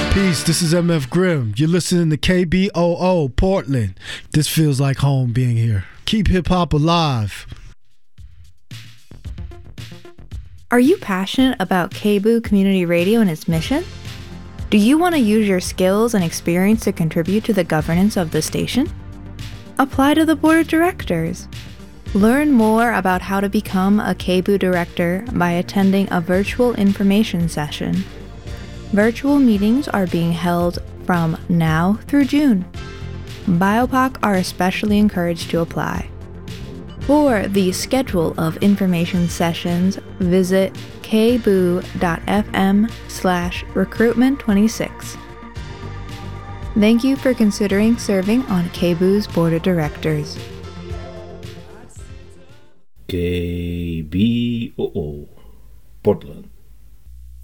Peace, this is MF Grimm. You're listening to KBOO Portland. This feels like home being here. Keep hip-hop alive. Are you passionate about KBOO Community Radio and its mission? Do you want to use your skills and experience to contribute to the governance of the station? Apply to the board of directors. Learn more about how to become a KBOO director by attending a virtual information session. Virtual meetings are being held from now through June. BIPOC are especially encouraged to apply. For the schedule of information sessions, visit kboo.fm/recruitment26. Thank you for considering serving on KBOO's Board of Directors. KBOO Portland.